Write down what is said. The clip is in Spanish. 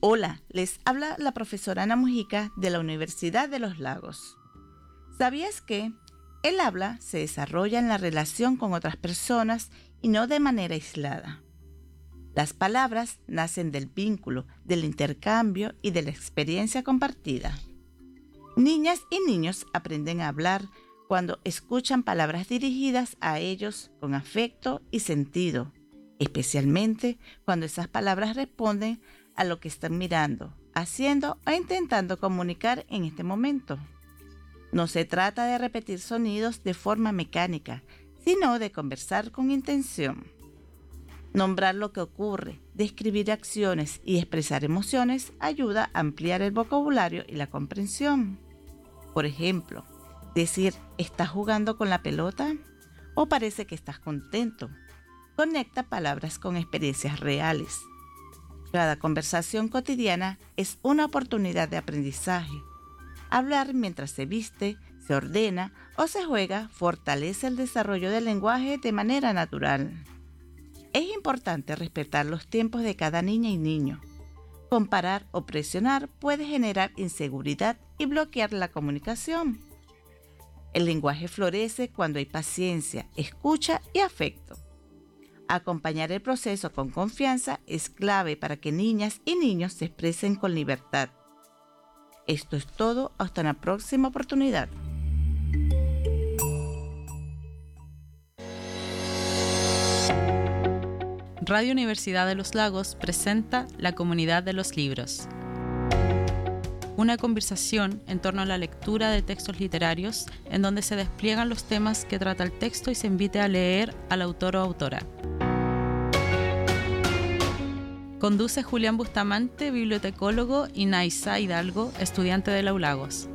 Hola, les habla la profesora Ana Mujica de la Universidad de los Lagos. ¿Sabías que el habla se desarrolla en la relación con otras personas y no de manera aislada? Las palabras nacen del vínculo, del intercambio y de la experiencia compartida. Niñas y niños aprenden a hablar cuando escuchan palabras dirigidas a ellos con afecto y sentido, especialmente cuando esas palabras responden a lo que están mirando, haciendo o intentando comunicar en este momento. No se trata de repetir sonidos de forma mecánica, sino de conversar con intención. Nombrar lo que ocurre, describir acciones y expresar emociones ayuda a ampliar el vocabulario y la comprensión. Por ejemplo, decir ¿estás jugando con la pelota? O parece que estás contento. Conecta palabras con experiencias reales. Cada conversación cotidiana es una oportunidad de aprendizaje. Hablar mientras se viste, se ordena o se juega fortalece el desarrollo del lenguaje de manera natural. Es importante respetar los tiempos de cada niña y niño. Comparar o presionar puede generar inseguridad y bloquear la comunicación. El lenguaje florece cuando hay paciencia, escucha y afecto. Acompañar el proceso con confianza es clave para que niñas y niños se expresen con libertad. Esto es todo, hasta una próxima oportunidad. Radio Universidad de los Lagos presenta La Comunidad de los Libros. Una conversación en torno a la lectura de textos literarios en donde se despliegan los temas que trata el texto y se invite a leer al autor o autora. Conduce Julián Bustamante, bibliotecólogo, y Naisa Hidalgo, estudiante de la ULagos.